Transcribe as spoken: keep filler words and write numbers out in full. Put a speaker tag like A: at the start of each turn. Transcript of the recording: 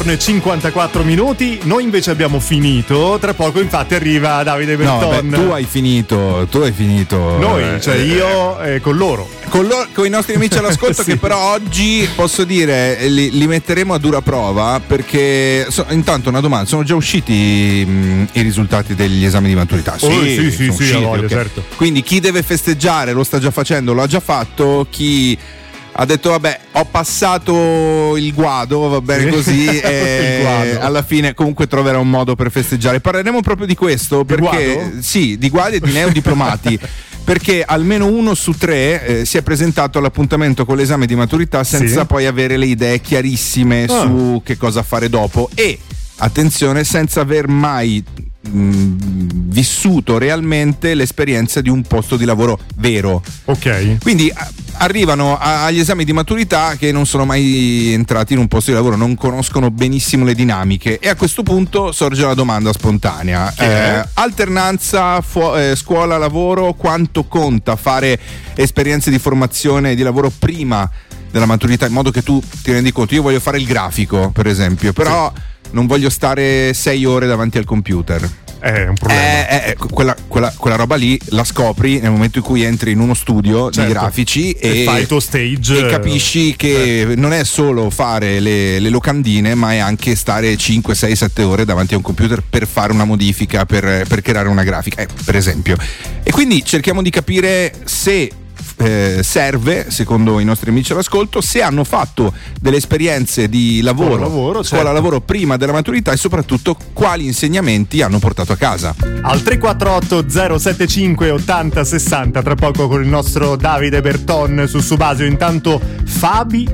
A: cinquantaquattro minuti, noi invece abbiamo finito. Tra poco infatti arriva Davide Berton.
B: No, beh, tu hai finito, tu hai finito.
A: Noi, cioè io eh, con loro.
B: Con, lo, con i nostri amici all'ascolto
A: sì.
B: Che però oggi posso dire li, li metteremo a dura prova perché so, intanto una domanda, sono già usciti mh, i risultati degli esami di maturità?
A: Sì, oh, sì, sì, sì,
B: usciti,
A: voglio,
B: okay.
A: certo.
B: Quindi chi deve festeggiare lo sta già facendo, lo ha già fatto, chi ha detto vabbè ho passato il guado, va bene così e alla fine comunque troverà un modo per festeggiare. Parleremo proprio di questo perché
A: guado?
B: Sì, di guadi e di neodiplomati perché almeno uno su tre eh, si è presentato all'appuntamento con l'esame di maturità senza sì. poi avere le idee chiarissime ah. su che cosa fare dopo e attenzione senza aver mai mh, vissuto realmente l'esperienza di un posto di lavoro vero.
A: Ok.
B: Quindi a- arrivano a- agli esami di maturità che non sono mai entrati in un posto di lavoro, non conoscono benissimo le dinamiche e a questo punto sorge la domanda spontanea. Eh, alternanza fu- eh, scuola-lavoro, quanto conta fare esperienze di formazione e di lavoro prima della maturità in modo che tu ti rendi conto? Io voglio fare il grafico per esempio, però sì. non voglio stare sei ore davanti al computer.
A: È un problema.
B: Eh, eh, quella, quella, quella roba lì la scopri nel momento in cui entri in uno studio certo. di grafici e,
A: e fai il tuo stage
B: e capisci che certo. non è solo fare le, le locandine, ma è anche stare cinque, sei, sette ore davanti a un computer per fare una modifica, per, per creare una grafica, eh, per esempio. E quindi cerchiamo di capire se Eh, serve, secondo i nostri amici all'ascolto, se hanno fatto delle esperienze di lavoro,
A: scuola lavoro,
B: scuola
A: certo.
B: lavoro prima della maturità e soprattutto quali insegnamenti hanno portato a casa.
A: Al tre quattro otto zero sette cinque ottanta sessanta tra poco con il nostro Davide Berton su Subasio. Intanto Fabi